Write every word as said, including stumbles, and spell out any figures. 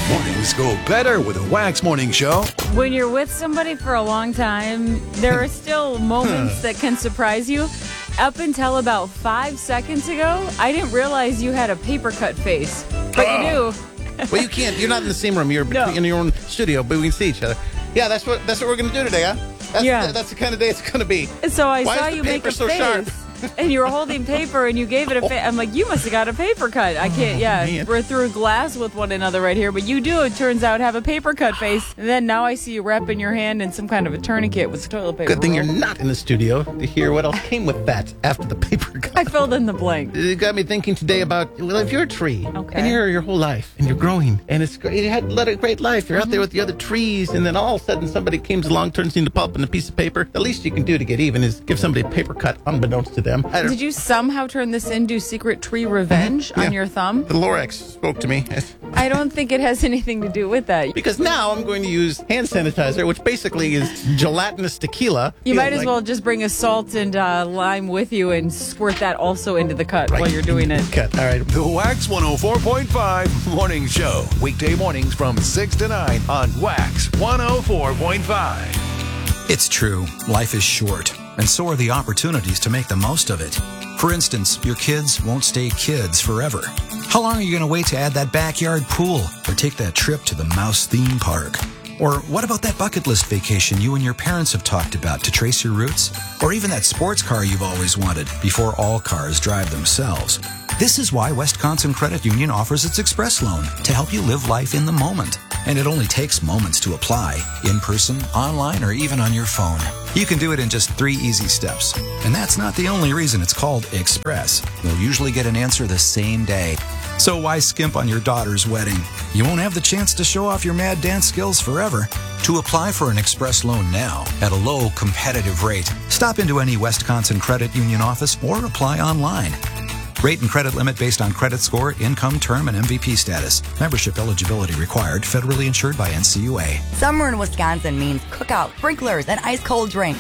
Mornings go better with a Wax Morning Show. When you're with somebody for a long time, there are still moments that can surprise you. Up until about five seconds ago, I didn't realize you had a paper cut face, but you do. Well, you can't. You're not in the same room. You're No. in your own studio, but we can see each other. Yeah, that's what that's what we're going to do today, huh? That's, Yeah. That's the kind of day it's going to be. So I Why saw is the you make paper a so face, sharp? and you were holding paper, and you gave it a face. I'm like, you must have got a paper cut. I can't. Yeah, man. we're through glass with one another right here, but you do. It turns out have a paper cut face, and then now I see you wrapping your hand in some kind of a tourniquet with toilet paper. Good thing you're roll. not in the studio to hear what else came with that after the paper cut. I filled in the blank. It got me thinking today about, well, if you're a tree, Okay. and you're here your whole life, and you're growing, and it's great, you had led a great life, you're out there with the other trees, and then all of a sudden somebody comes along, turns into pulp and a piece of paper. The least you can do to get even is give somebody a paper cut unbeknownst to them. I don't, Did you somehow turn this into secret tree revenge Yeah. on your thumb? The Lorax spoke to me. I don't think it has anything to do with that. Because now I'm going to use hand sanitizer, which basically is gelatinous tequila. You Feels might as like- well just bring a salt and uh, lime with you and squirt that also into the cut while you're doing it. Cut. All right. The Wax one oh four point five Morning Show. Weekday mornings from six to nine on Wax one oh four point five. It's true, life is short, and so are the opportunities to make the most of it. For instance, your kids won't stay kids forever. How long are you going to wait to add that backyard pool or take that trip to the Mouse theme park? Or what about that bucket list vacation you and your parents have talked about to trace your roots? Or even that sports car you've always wanted before all cars drive themselves? This is why Wisconsin Credit Union offers its Express Loan to help you live life in the moment. And it only takes moments to apply, in person, online, or even on your phone. You can do it in just three easy steps. And that's not the only reason it's called Express. You'll usually get an answer the same day. So why skimp on your daughter's wedding? You won't have the chance to show off your mad dance skills forever. To apply for an Express loan now at a low, competitive rate, stop into any Wisconsin Credit Union office or apply online. Rate and credit limit based on credit score, income, term, and M V P status. Membership eligibility required. Federally insured by N C U A. Summer in Wisconsin means cookouts, sprinklers, and ice-cold drinks.